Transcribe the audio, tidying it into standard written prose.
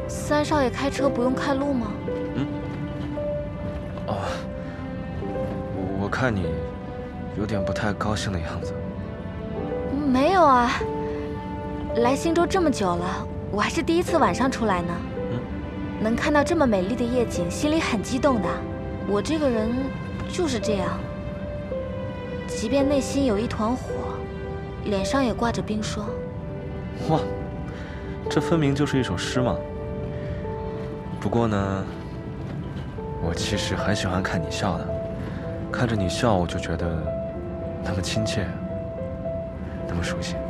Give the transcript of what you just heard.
三少爷开车不用看路吗？ 嗯。哦，我看你有点不太高兴的样子。 没有啊，来新州这么久了，我还是第一次晚上出来呢。能看到这么美丽的夜景，心里很激动的。我这个人就是这样，即便内心有一团火，脸上也挂着冰霜。 哇，这分明就是一首诗嘛。不过呢，我其实很喜欢看你笑的，看着你笑，我就觉得那么亲切，那么熟悉。